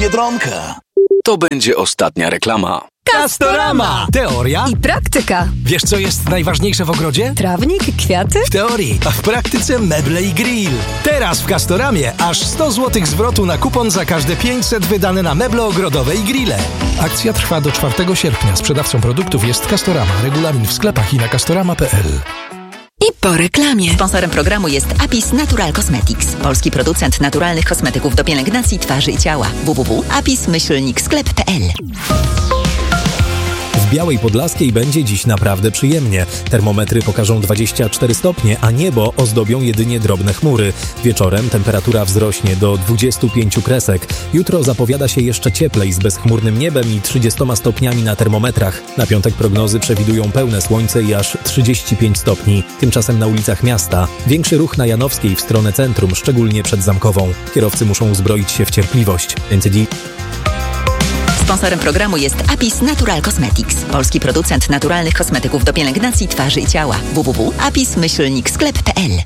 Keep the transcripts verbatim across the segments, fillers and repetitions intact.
Biedronka. To będzie ostatnia reklama. Castorama! Teoria i praktyka. Wiesz, co jest najważniejsze w ogrodzie? Trawnik, kwiaty? W teorii, a w praktyce meble i grill. Teraz w Castoramie aż sto złotych zwrotu na kupon za każde pięćset wydane na meble ogrodowe i grille. Akcja trwa do czwartego sierpnia. Sprzedawcą produktów jest Castorama. Regulamin w sklepach i na castorama kropka p l. I po reklamie. Sponsorem programu jest Apis Natural Cosmetics, polski producent naturalnych kosmetyków do pielęgnacji twarzy i ciała. w w w kropka apis myślnik sklep kropka p l. W Białej Podlaskiej będzie dziś naprawdę przyjemnie. Termometry pokażą dwadzieścia cztery stopnie, a niebo ozdobią jedynie drobne chmury. Wieczorem temperatura wzrośnie do dwudziestu pięciu kresek. Jutro zapowiada się jeszcze cieplej z bezchmurnym niebem i trzydziestoma stopniami na termometrach. Na piątek prognozy przewidują pełne słońce i aż trzydzieści pięć stopni. Tymczasem na ulicach miasta większy ruch na Janowskiej w stronę centrum, szczególnie przed Zamkową. Kierowcy muszą uzbroić się w cierpliwość. Więcej dziś. Sponsorem programu jest Apis Natural Cosmetics, polski producent naturalnych kosmetyków do pielęgnacji twarzy i ciała. w w w kropka apis myślnik sklep kropka p l.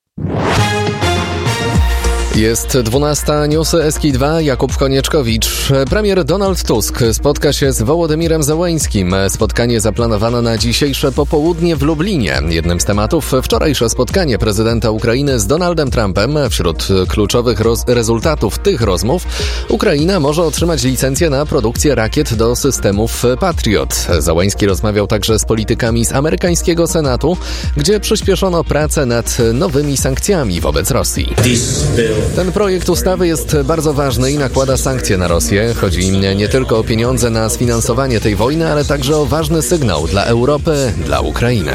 Jest dwunasta, newsy S K dwa, Jakub Konieczkowicz. Premier Donald Tusk spotka się z Wołodymirem Zełeńskim. Spotkanie zaplanowano na dzisiejsze popołudnie w Lublinie. Jednym z tematów wczorajsze spotkanie prezydenta Ukrainy z Donaldem Trumpem. Wśród kluczowych roz- rezultatów tych rozmów Ukraina może otrzymać licencję na produkcję rakiet do systemów Patriot. Zełeński rozmawiał także z politykami z amerykańskiego Senatu, gdzie przyspieszono pracę nad nowymi sankcjami wobec Rosji. Ten projekt ustawy jest bardzo ważny i nakłada sankcje na Rosję. Chodzi nie tylko o pieniądze na sfinansowanie tej wojny, ale także o ważny sygnał dla Europy, dla Ukrainy.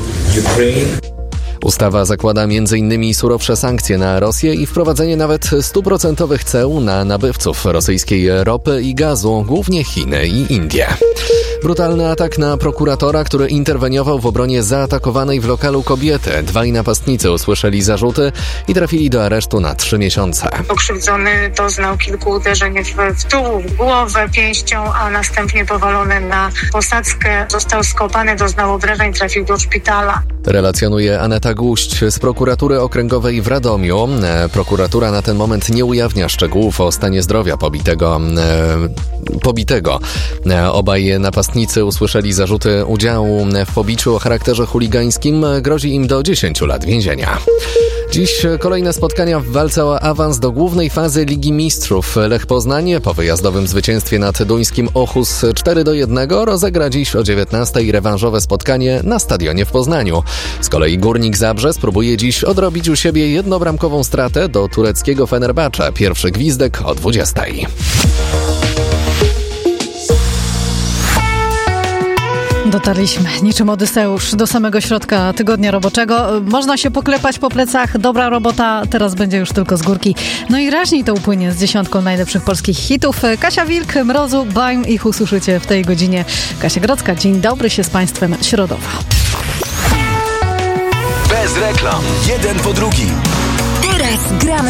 Ustawa zakłada między innymi surowsze sankcje na Rosję i wprowadzenie nawet stuprocentowych ceł na nabywców rosyjskiej ropy i gazu, głównie Chiny i Indie. Brutalny atak na prokuratora, który interweniował w obronie zaatakowanej w lokalu kobiety. Dwaj napastnicy usłyszeli zarzuty i trafili do aresztu na trzy miesiące. Pokrzywdzony doznał kilku uderzeń w tył, w głowę, pięścią, a następnie powalony na posadzkę. Został skopany, doznał obrażeń, trafił do szpitala. Relacjonuje Aneta Guść z prokuratury okręgowej w Radomiu. Prokuratura na ten moment nie ujawnia szczegółów o stanie zdrowia pobitego. E, pobitego. Obaj napastnicy usłyszeli zarzuty udziału w pobiciu o charakterze chuligańskim. Grozi im do dziesięciu lat więzienia. Dziś kolejne spotkania w walce o awans do głównej fazy Ligi Mistrzów. Lech Poznań po wyjazdowym zwycięstwie nad duńskim Ochus cztery do jednego rozegra dziś o dziewiętnastej rewanżowe spotkanie na stadionie w Poznaniu. Z kolei Górnik Zabrze spróbuje dziś odrobić u siebie jednobramkową stratę do tureckiego Fenerbahce. Pierwszy gwizdek o dwudziestej. Dotarliśmy niczym Odyseusz do samego środka tygodnia roboczego. Można się poklepać po plecach. Dobra robota, teraz będzie już tylko z górki. No i raźniej to upłynie z dziesiątką najlepszych polskich hitów. Kasia Wilk, Mrozu, Baim, ich usłyszycie w tej godzinie. Kasia Grodzka, dzień dobry się z Państwem środowa. Bez reklam. Jeden po drugim. Teraz gramy.